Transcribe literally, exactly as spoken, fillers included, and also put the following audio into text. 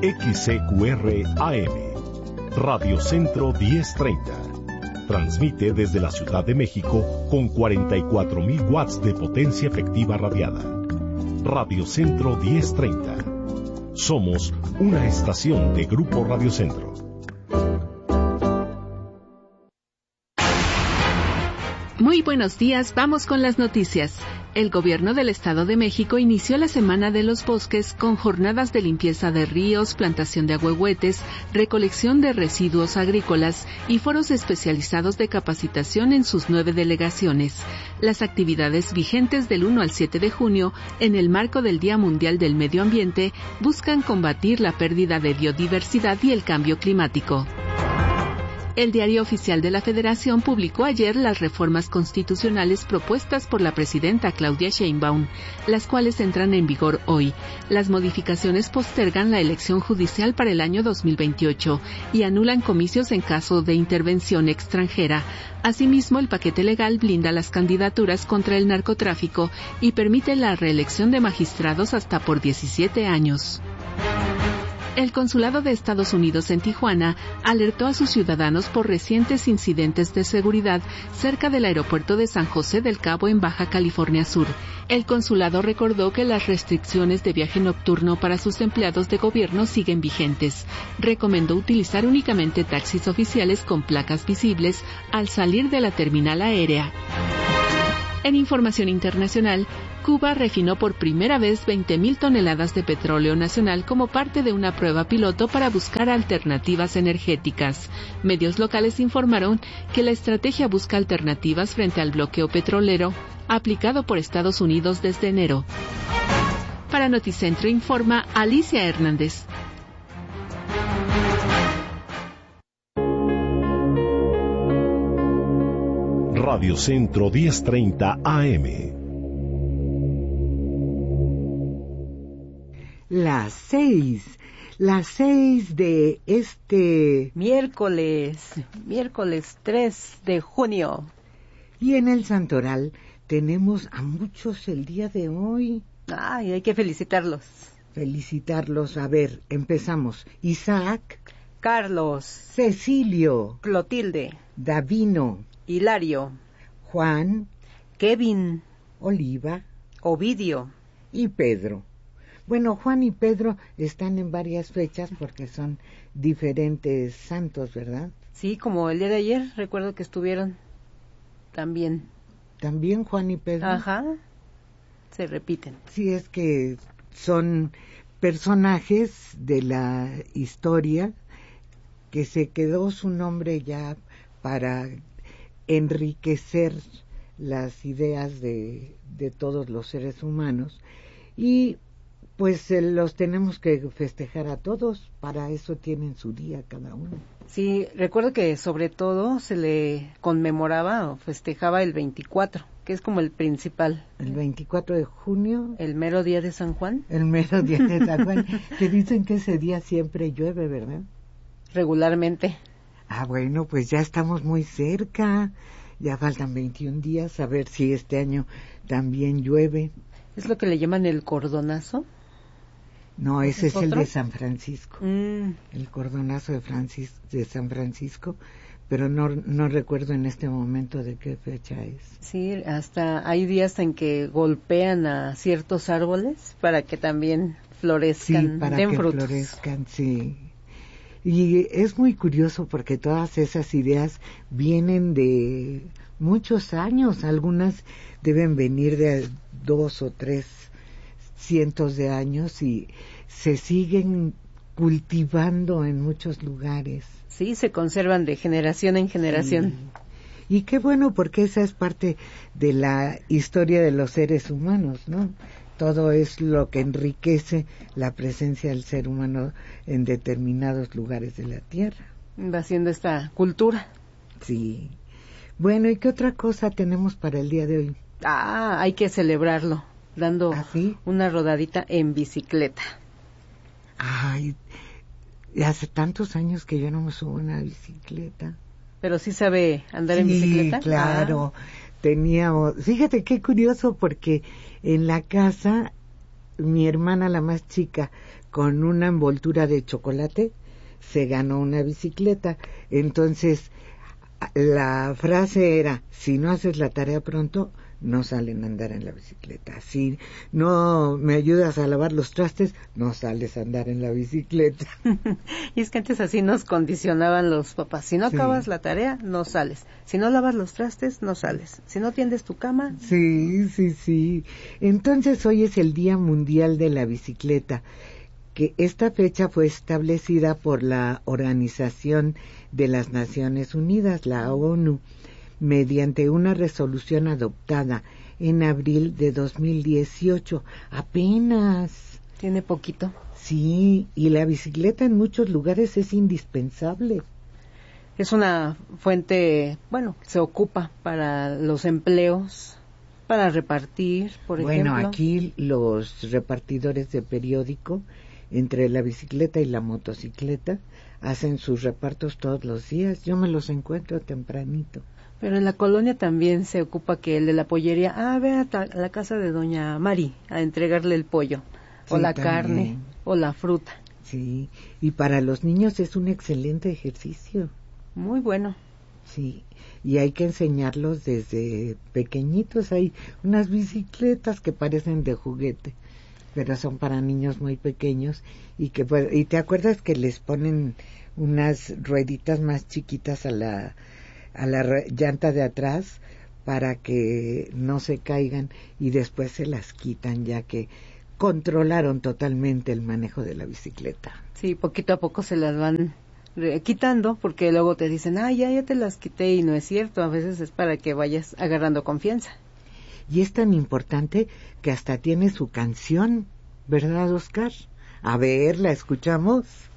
X C Q R A M, Radio Centro diez treinta. Transmite desde la Ciudad de México con cuarenta y cuatro mil watts de potencia efectiva radiada. Radio Centro diez treinta. Somos una estación de Grupo Radio Centro. Muy buenos días, vamos con las noticias. El Gobierno del Estado de México inició la Semana de los Bosques con jornadas de limpieza de ríos, plantación de ahuehuetes, recolección de residuos agrícolas y foros especializados de capacitación en sus nueve delegaciones. Las actividades vigentes del uno al siete de junio, en el marco del Día Mundial del Medio Ambiente, buscan combatir la pérdida de biodiversidad y el cambio climático. El Diario Oficial de la Federación publicó ayer las reformas constitucionales propuestas por la presidenta Claudia Sheinbaum, las cuales entran en vigor hoy. Las modificaciones postergan la elección judicial para el año dos mil veintiocho y anulan comicios en caso de intervención extranjera. Asimismo, el paquete legal blinda las candidaturas contra el narcotráfico y permite la reelección de magistrados hasta por diecisiete años. El Consulado de Estados Unidos en Tijuana alertó a sus ciudadanos por recientes incidentes de seguridad cerca del aeropuerto de San José del Cabo en Baja California Sur. El consulado recordó que las restricciones de viaje nocturno para sus empleados de gobierno siguen vigentes. Recomendó utilizar únicamente taxis oficiales con placas visibles al salir de la terminal aérea. En información internacional, Cuba refinó por primera vez veinte mil toneladas de petróleo nacional como parte de una prueba piloto para buscar alternativas energéticas. Medios locales informaron que la estrategia busca alternativas frente al bloqueo petrolero aplicado por Estados Unidos desde enero. Para Noticentro informa Alicia Hernández. Radio Centro diez treinta A M. Las seis, las seis de este miércoles, miércoles tres de junio. Y en el Santoral tenemos a muchos el día de hoy. Ay, hay que felicitarlos. Felicitarlos, a ver, empezamos. Isaac, Carlos, Cecilio, Clotilde, Davino, Hilario, Juan, Kevin, Oliva, Ovidio y Pedro. Bueno, Juan y Pedro están en varias fechas porque son diferentes santos, ¿verdad? Sí, como el día de ayer, recuerdo que estuvieron también. ¿También Juan y Pedro? Ajá, se repiten. Sí, es que son personajes de la historia que se quedó su nombre ya para enriquecer las ideas de, de todos los seres humanos y pues eh, los tenemos que festejar a todos, para eso tienen su día cada uno. Sí, recuerdo que sobre todo se le conmemoraba o festejaba el veinticuatro, que es como el principal. El veinticuatro de junio. El mero día de San Juan. El mero día de San Juan, que dicen que ese día siempre llueve, ¿verdad? Regularmente. Ah, bueno, pues ya estamos muy cerca, ya faltan veintiún días, a ver si este año también llueve. ¿Es lo que le llaman el cordonazo? No, ese es, ¿Es el otro? de San Francisco, mm. el cordonazo de, Francis, de San Francisco, pero no, no recuerdo en este momento de qué fecha es. Sí, hasta hay días en que golpean a ciertos árboles para que también florezcan, sí, para den que frutos. florezcan, sí. Y es muy curioso porque todas esas ideas vienen de muchos años, algunas deben venir de dos o tres cientos de años y se siguen cultivando en muchos lugares. Sí, se conservan de generación en generación. Sí. Y qué bueno, porque esa es parte de la historia de los seres humanos, ¿no? Todo es lo que enriquece la presencia del ser humano en determinados lugares de la Tierra. Va haciendo esta cultura. Sí. Bueno, ¿y qué otra cosa tenemos para el día de hoy? Ah, hay que celebrarlo, dando ¿Ah, sí? una rodadita en bicicleta. Ay, hace tantos años que yo no me subo a una bicicleta. ¿Pero sí sabe andar sí, en bicicleta? Sí, claro. Ah. Teníamos, fíjate qué curioso, porque en la casa mi hermana, la más chica, con una envoltura de chocolate, se ganó una bicicleta. Entonces, la frase era, si no haces la tarea pronto, no salen a andar en la bicicleta. Si no me ayudas a lavar los trastes, no sales a andar en la bicicleta. Y es que antes así nos condicionaban los papás. Si no Sí. acabas la tarea, no sales. Si no lavas los trastes, no sales. Si no tiendes tu cama. Sí, sí, sí. Entonces hoy es el Día Mundial de la Bicicleta, que esta fecha fue establecida por la Organización de las Naciones Unidas, la ONU, mediante una resolución adoptada en abril de dos mil dieciocho. Apenas. Tiene poquito. Sí, y la bicicleta en muchos lugares es indispensable. Es una fuente, bueno, se ocupa para los empleos, para repartir, por bueno, ejemplo. aquí los repartidores de periódico, entre la bicicleta y la motocicleta, hacen sus repartos todos los días. Yo me los encuentro tempranito. Pero en la colonia también se ocupa que el de la pollería, ah, ve a ta- a la casa de doña Mari a entregarle el pollo, o Sí, la también. carne, o la fruta. Sí, y para los niños es un excelente ejercicio. Muy bueno. Sí, y hay que enseñarlos desde pequeñitos. Hay unas bicicletas que parecen de juguete, pero son para niños muy pequeños y que pues, y te acuerdas que les ponen unas rueditas más chiquitas a la a la re- llanta de atrás para que no se caigan y después se las quitan, ya que controlaron totalmente el manejo de la bicicleta. Sí, poquito a poco se las van re- quitando, porque luego te dicen, ah, ya, ya te las quité, y no es cierto. A veces es para que vayas agarrando confianza. Y es tan importante que hasta tiene su canción, ¿verdad, Oscar? A ver, ¿la escuchamos?